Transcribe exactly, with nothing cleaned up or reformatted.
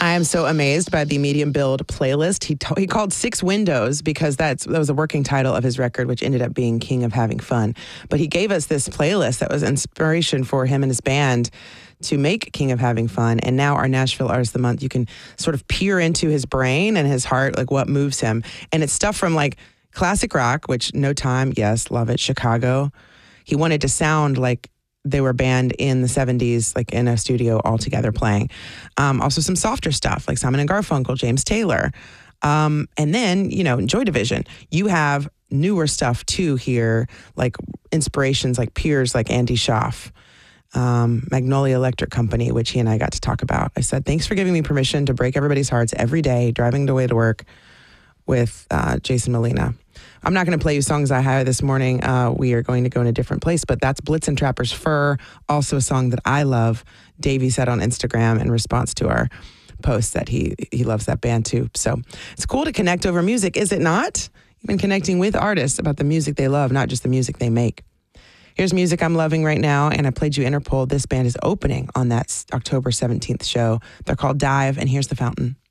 I am so amazed by the medium build playlist. He t- he called Six Windows because that's that was a working title of his record, which ended up being King of Having Fun. But he gave us this playlist that was inspiration for him and his band to make King of Having Fun. And now our Nashville Artist of the Month, you can sort of peer into his brain and his heart, like what moves him. And it's stuff from like classic rock, which No Time, yes, love it. Chicago. He wanted to sound like they were banned in the seventies, like in a studio all together playing. Um, also some softer stuff like Simon and Garfunkel, James Taylor. Um, and then, you know, Joy Division. You have newer stuff too here, like inspirations like peers like Andy Schaaf, um, Magnolia Electric Company, which he and I got to talk about. I said, thanks for giving me permission to break everybody's hearts every day, driving the way to work with uh, Jason Molina. I'm not going to play you songs I hired this morning. Uh, we are going to go in a different place, but that's Blitzen Trapper's Fur, also a song that I love. Davey said on Instagram in response to our post that he he loves that band too. So it's cool to connect over music, is it not? Even connecting with artists about the music they love, not just the music they make. Here's music I'm loving right now, and I played you Interpol. This band is opening on that October seventeenth show. They're called Dive, and here's The Fountain.